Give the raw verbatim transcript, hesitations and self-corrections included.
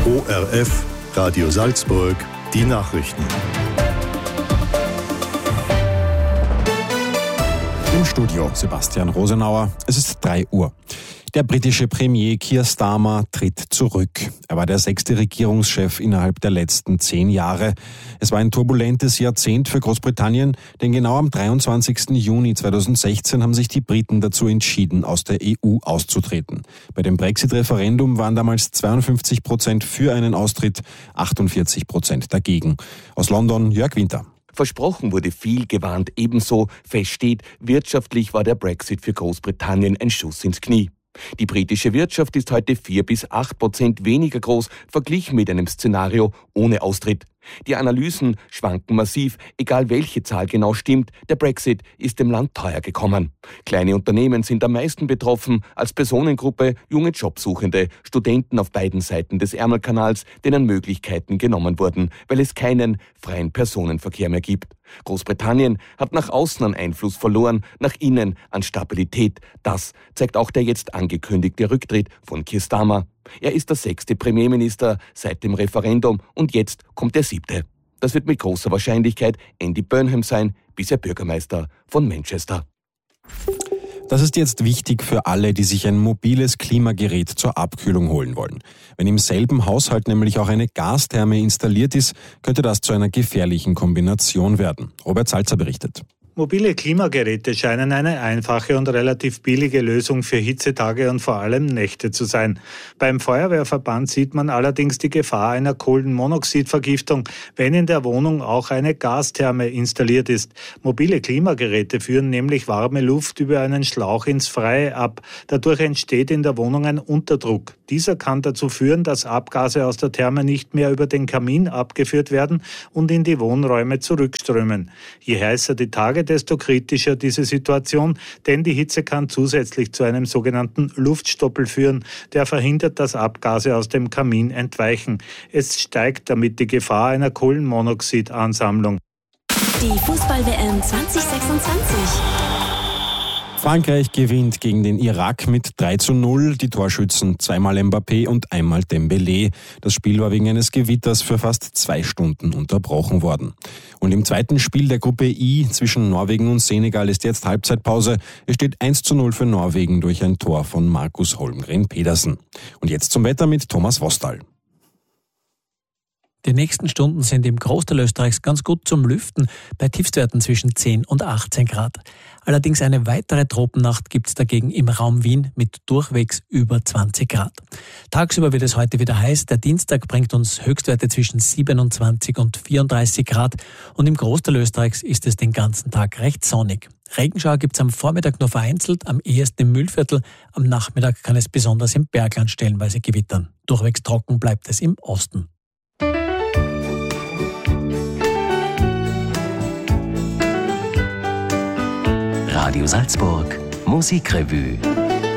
O R F, Radio Salzburg, die Nachrichten. Im Studio Sebastian Rosenauer. Es ist drei Uhr. Der britische Premier Keir Starmer tritt zurück. Er war der sechste Regierungschef innerhalb der letzten zehn Jahre. Es war ein turbulentes Jahrzehnt für Großbritannien, denn genau am dreiundzwanzigsten Juni zweitausendsechzehn haben sich die Briten dazu entschieden, aus der E U auszutreten. Bei dem Brexit-Referendum waren damals zweiundfünfzig Prozent für einen Austritt, achtundvierzig Prozent dagegen. Aus London Jörg Winter. Versprochen wurde viel, gewarnt ebenso. Fest steht, wirtschaftlich war der Brexit für Großbritannien ein Schuss ins Knie. Die britische Wirtschaft ist heute vier bis acht Prozent weniger groß, verglichen mit einem Szenario ohne Austritt. Die Analysen schwanken massiv, egal welche Zahl genau stimmt, der Brexit ist dem Land teuer gekommen. Kleine Unternehmen sind am meisten betroffen, als Personengruppe junge Jobsuchende, Studenten auf beiden Seiten des Ärmelkanals, denen Möglichkeiten genommen wurden, weil es keinen freien Personenverkehr mehr gibt. Großbritannien hat nach außen an Einfluss verloren, nach innen an Stabilität. Das zeigt auch der jetzt angekündigte Rücktritt von Keir Starmer. Er ist der sechste Premierminister seit dem Referendum und jetzt kommt der siebte. Das wird mit großer Wahrscheinlichkeit Andy Burnham sein, bisher Bürgermeister von Manchester. Das ist jetzt wichtig für alle, die sich ein mobiles Klimagerät zur Abkühlung holen wollen. Wenn im selben Haushalt nämlich auch eine Gastherme installiert ist, könnte das zu einer gefährlichen Kombination werden. Robert Salzer berichtet. Mobile Klimageräte scheinen eine einfache und relativ billige Lösung für Hitzetage und vor allem Nächte zu sein. Beim Feuerwehrverband sieht man allerdings die Gefahr einer Kohlenmonoxidvergiftung, wenn in der Wohnung auch eine Gastherme installiert ist. Mobile Klimageräte führen nämlich warme Luft über einen Schlauch ins Freie ab. Dadurch entsteht in der Wohnung ein Unterdruck. Dieser kann dazu führen, dass Abgase aus der Therme nicht mehr über den Kamin abgeführt werden und in die Wohnräume zurückströmen. Je heißer die Tage, desto kritischer diese Situation, denn die Hitze kann zusätzlich zu einem sogenannten Luftstoppel führen, der verhindert, dass Abgase aus dem Kamin entweichen. Es steigt damit die Gefahr einer Kohlenmonoxidansammlung. Die Fußball-W M zwanzig sechsundzwanzig. Frankreich gewinnt gegen den Irak mit drei zu null, die Torschützen zweimal Mbappé und einmal Dembélé. Das Spiel war wegen eines Gewitters für fast zwei Stunden unterbrochen worden. Und im zweiten Spiel der Gruppe I zwischen Norwegen und Senegal ist jetzt Halbzeitpause. Es steht eins zu null für Norwegen durch ein Tor von Markus Holmgren-Pedersen. Und jetzt zum Wetter mit Thomas Wostal. Die nächsten Stunden sind im Großteil Österreichs ganz gut zum Lüften, bei Tiefstwerten zwischen zehn und achtzehn Grad. Allerdings eine weitere Tropennacht gibt es dagegen im Raum Wien mit durchwegs über zwanzig Grad. Tagsüber wird es heute wieder heiß. Der Dienstag bringt uns Höchstwerte zwischen siebenundzwanzig und vierunddreißig Grad und im Großteil Österreichs ist es den ganzen Tag recht sonnig. Regenschauer gibt es am Vormittag nur vereinzelt, am ehesten im Mühlviertel. Am Nachmittag kann es besonders im Bergland stellenweise gewittern. Durchwegs trocken bleibt es im Osten. Radio Salzburg Musikrevue.